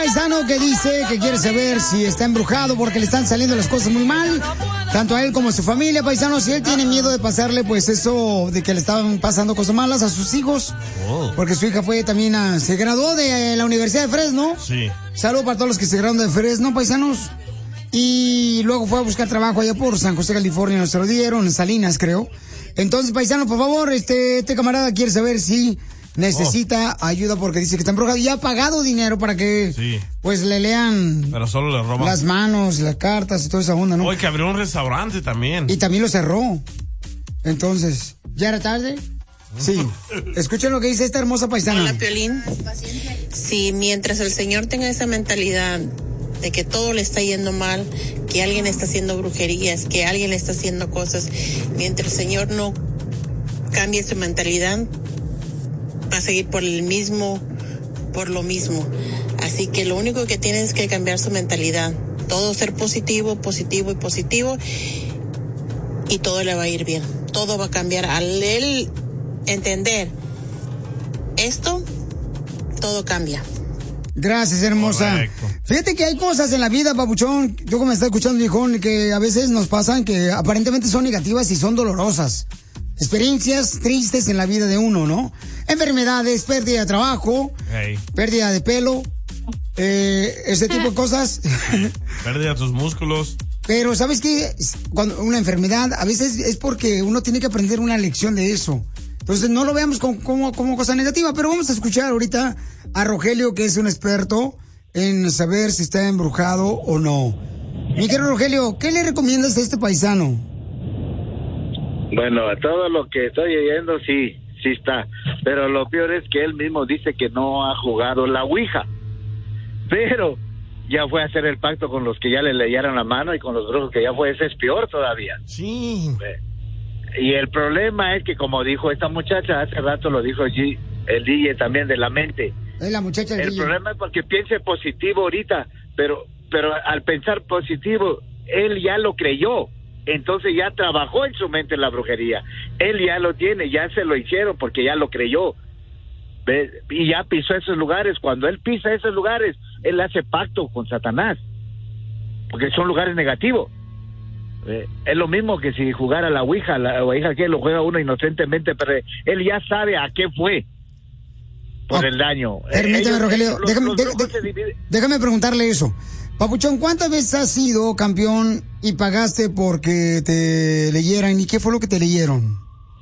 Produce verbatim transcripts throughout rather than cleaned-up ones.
paisano que dice que quiere saber si está embrujado porque le están saliendo las cosas muy mal, tanto a él como a su familia, paisano. Si él tiene miedo de pasarle, pues eso de que le estaban pasando cosas malas a sus hijos, oh. porque su hija fue también a, se graduó de la Universidad de Fresno. Sí. Saludos para todos los que se graduaron de Fresno, paisanos. Y luego fue a buscar trabajo allá por San José, California, nos se lo dieron, en Salinas, creo. Entonces, paisano, por favor, este, este camarada quiere saber si necesita oh. ayuda porque dice que está embrujado y ha pagado dinero para que sí. pues le lean Pero solo le roban las manos, las cartas y toda esa onda, ¿no? Hoy que abrió un restaurante también. Y también lo cerró. Entonces, ¿ya era tarde? Sí. Escuchen lo que dice esta hermosa paisana. Hola, Piolín. Si mientras el señor tenga esa mentalidad de que todo le está yendo mal, que alguien está haciendo brujerías, que alguien le está haciendo cosas, mientras el señor no cambie su mentalidad, va a seguir por el mismo, por lo mismo. Así que lo único que tiene es que cambiar su mentalidad. Todo ser positivo, positivo y positivo, y todo le va a ir bien. Todo va a cambiar. Al él entender esto, todo cambia. Gracias, hermosa. Correcto. Fíjate que hay cosas en la vida, papuchón, tú como me estás escuchando, viejón, que a veces nos pasan que aparentemente son negativas y son dolorosas. Experiencias tristes en la vida de uno, ¿no? Enfermedades, pérdida de trabajo, hey. pérdida de pelo, eh, ese tipo de cosas. Pérdida de tus músculos. Pero, ¿sabes qué? Cuando una enfermedad, a veces es porque uno tiene que aprender una lección de eso. Entonces, no lo veamos como, como, como cosa negativa, pero vamos a escuchar ahorita a Rogelio, que es un experto en saber si está embrujado o no. Mi querido Rogelio, ¿qué le recomiendas a este paisano? Bueno, a todo lo que estoy oyendo, sí, sí está. Pero lo peor es que él mismo dice que no ha jugado la Ouija. Pero ya fue a hacer el pacto con los que ya le leyeron la mano y con los brujos que ya fue. Ese es peor todavía. Sí. Y el problema es que, como dijo esta muchacha, hace rato lo dijo G, el D J también, de la mente. Es la muchacha del El D J. problema es porque piense positivo ahorita, pero, pero al pensar positivo, él ya lo creyó. Entonces ya trabajó en su mente la brujería. Él ya lo tiene, ya se lo hicieron porque ya lo creyó. ¿Ves? Y ya pisó esos lugares. Cuando él pisa esos lugares, él hace pacto con Satanás. Porque son lugares negativos. ¿Ves? Es lo mismo que si jugara la Ouija. La Ouija que lo juega uno inocentemente, pero él ya sabe a qué fue por oh, el daño. Permíteme, Ellos, Rogelio, los, déjame, los de, de, déjame preguntarle eso. Papuchón, ¿cuántas veces has sido campeón y pagaste porque te leyeran? ¿Y qué fue lo que te leyeron?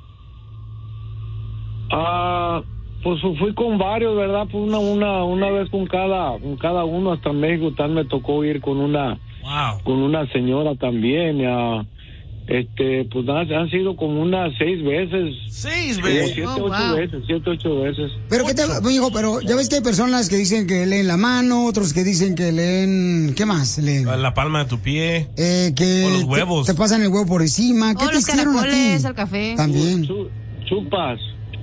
Ah, pues fui con varios, ¿verdad? Pues una una una vez con cada con cada uno, hasta México tal me tocó ir con una wow. con una señora también. Ya, este, pues han, han sido como unas seis veces. Seis veces. Siete, oh, ocho wow. veces, siete, ocho veces. Pero qué te, hijo, pero ya ves que hay personas que dicen que leen la mano, otros que dicen que leen, ¿qué más? Leen la palma de tu pie. Eh, que o los huevos. Te, te pasan el huevo por encima. ¿Qué o te los hicieron a ti? El café. También. Chupas.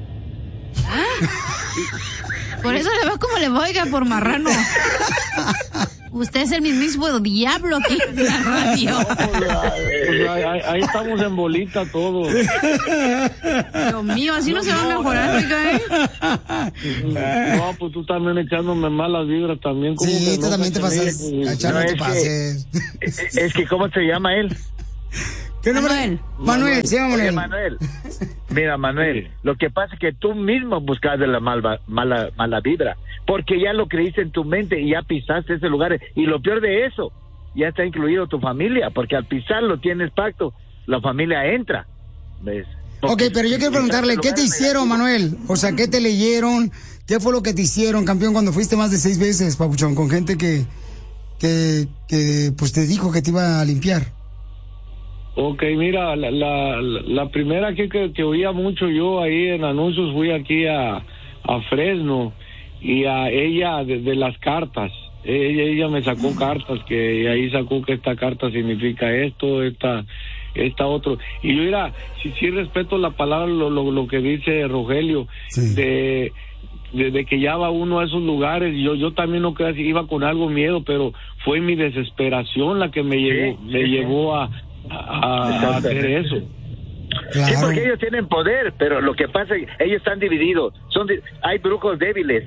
Por eso le va como le oiga, por marrano. Usted es el mismo diablo aquí en la radio. No, pues, ahí, ahí, ahí estamos en bolita todos. Dios mío, así no, no se va a mejorar, oiga, ¿eh? No, pues tú también echándome malas vibras también. ¿Cómo sí, tú también te pasas. No, no te pases. Que, es, es que, ¿cómo se llama él? ¿Qué nombre? Manuel. Manuel, se llama Manuel. Oye, Manuel. Mira, Manuel, lo que pasa es que tú mismo buscaste la malva, mala, mala vibra, porque ya lo creíste en tu mente y ya pisaste ese lugar. Y lo peor de eso, ya está incluido tu familia, porque al pisarlo tienes pacto, la familia entra. ¿Ves? Porque ok, pero yo quiero preguntarle, ¿qué te hicieron, Manuel? O sea, ¿qué te leyeron? ¿Qué fue lo que te hicieron, campeón, cuando fuiste más de seis veces, papuchón, con gente que, que, que pues te dijo que te iba a limpiar? Ok, mira, la, la, la primera que, que, que oía mucho yo ahí en anuncios, fui aquí a, a Fresno, y a ella de, de las cartas, ella, ella me sacó cartas, que ahí sacó que esta carta significa esto, esta, esta otro, y yo mira, si sí respeto la palabra, lo, lo, lo que dice Rogelio, sí. de... desde que ya va uno a esos lugares, yo yo también no creo que iba con algo miedo, pero fue mi desesperación la que me llevó, sí, me sí, llevó a A, a hacer eso. Claro. Sí, porque ellos tienen poder, pero lo que pasa es que ellos están divididos. Son hay brujos débiles, hay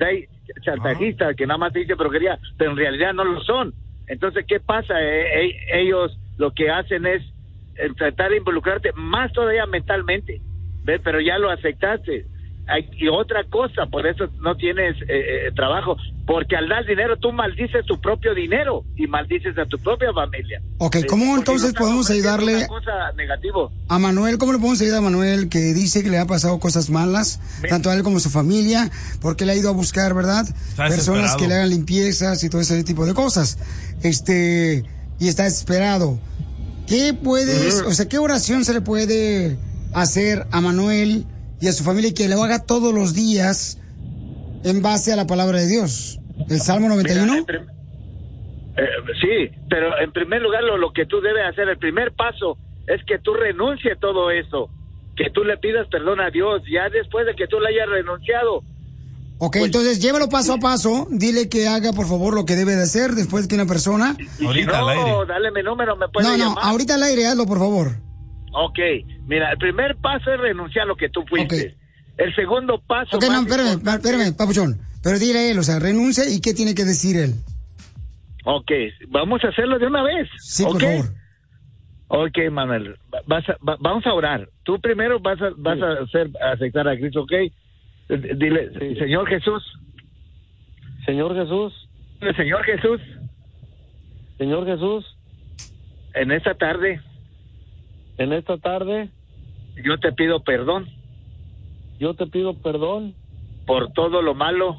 chantajistas, que nada más te dicen brujería, pero en realidad no lo son. Entonces, ¿qué pasa? Eh, eh, ellos lo que hacen es eh, tratar de involucrarte más todavía mentalmente, ¿ves? Pero ya lo aceptaste. Hay, y otra cosa, por eso no tienes eh, eh, trabajo, porque al dar dinero tú maldices tu propio dinero y maldices a tu propia familia. Ok, ¿cómo eh, entonces no podemos ayudarle cosa negativo. a Manuel? ¿Cómo le podemos ayudar a Manuel que dice que le ha pasado cosas malas, Ven. tanto a él como a su familia, porque le ha ido a buscar, ¿verdad? Está Personas que le hagan limpiezas y todo ese tipo de cosas. Este, y está desesperado. ¿Qué puedes, uh-huh. o sea, qué oración se le puede hacer a Manuel y a su familia que lo haga todos los días en base a la palabra de Dios? ¿El Salmo noventa y uno? Mira, prim- eh, sí, pero en primer lugar lo, lo que tú debes hacer, el primer paso es que tú renuncies todo eso, que tú le pidas perdón a Dios, ya después de que tú le hayas renunciado. Ok, pues, entonces llévalo paso a paso, dile que haga por favor lo que debe de hacer después que una persona... Ahorita no, al aire. dale mi número, me puede No, no, llamar. ahorita al aire, hazlo por favor. Ok, mira, el primer paso es renunciar a lo que tú fuiste. Okay. El segundo paso... Ok, no, espérame, espérame, papuchón. Pero dile a él, o sea, renuncia y qué tiene que decir él. Ok, vamos a hacerlo de una vez. Sí, por ¿okay? favor. Ok, Manuel, vas a, va, vamos a orar. Tú primero vas a, vas a hacer, a aceptar a Cristo, ¿ok? Dile, sí. Señor Jesús. Señor Jesús. Señor Jesús. Señor Jesús. En esta tarde. En esta tarde. Yo te pido perdón. Yo te pido perdón. Por todo lo malo.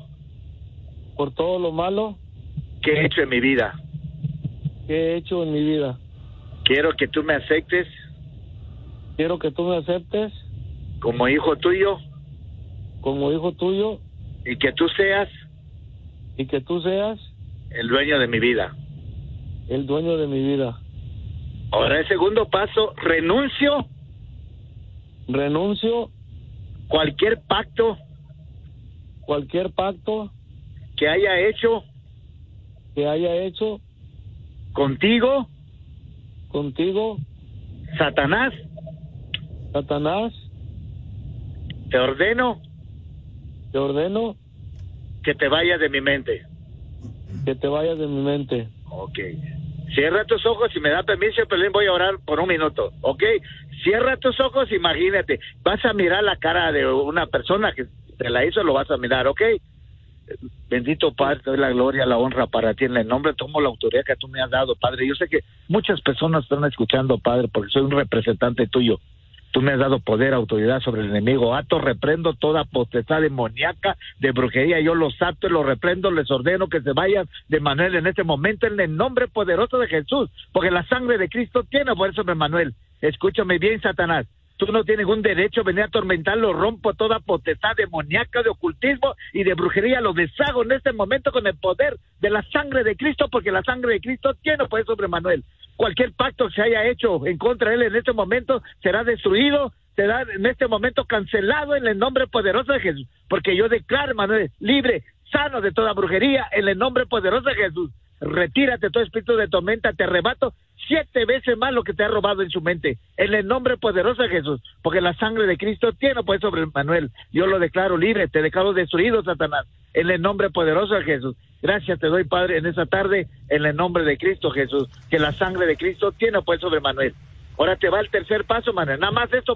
Por todo lo malo. Que he hecho en mi vida. Que he hecho en mi vida. Quiero que tú me aceptes. Quiero que tú me aceptes. Como hijo tuyo. Como hijo tuyo. Y que tú seas. Y que tú seas. El dueño de mi vida. El dueño de mi vida. Ahora el segundo paso, renuncio. Renuncio. Cualquier pacto. Cualquier pacto. Que haya hecho. Que haya hecho. Contigo. Contigo. Satanás. Satanás. Te ordeno. Te ordeno. Que te vayas de mi mente. Que te vayas de mi mente. Ok. Cierra tus ojos y me da permiso, Pelín, voy a orar por un minuto, ¿ok? Cierra tus ojos, imagínate, vas a mirar la cara de una persona que te la hizo, lo vas a mirar, ¿ok? Bendito Padre, te doy la gloria, la honra para ti, en el nombre, tomo la autoridad que tú me has dado, Padre. Yo sé que muchas personas están escuchando, Padre, porque soy un representante tuyo. Tú me has dado poder, autoridad sobre el enemigo. Ato, reprendo toda potestad demoníaca de brujería. Yo los ato y los reprendo, les ordeno que se vayan de Manuel en este momento en el nombre poderoso de Jesús. Porque la sangre de Cristo tiene poder sobre Manuel. Escúchame bien, Satanás. Tú no tienes un derecho a venir a atormentarlo. Rompo toda potestad demoníaca de ocultismo y de brujería. Lo deshago en este momento con el poder de la sangre de Cristo, porque la sangre de Cristo tiene poder sobre Manuel. Cualquier pacto que se haya hecho en contra de él en este momento será destruido, será en este momento cancelado en el nombre poderoso de Jesús. Porque yo declaro, Manuel, libre, sano de toda brujería en el nombre poderoso de Jesús. Retírate todo espíritu de tormenta, te arrebato siete veces más lo que te ha robado en su mente, en el nombre poderoso de Jesús, porque la sangre de Cristo tiene pues sobre Manuel. Yo lo declaro libre, te declaro destruido, Satanás, en el nombre poderoso de Jesús. Gracias te doy, Padre, en esta tarde, en el nombre de Cristo Jesús, que la sangre de Cristo tiene pues sobre Manuel. Ahora te va el tercer paso, Manuel, nada más esto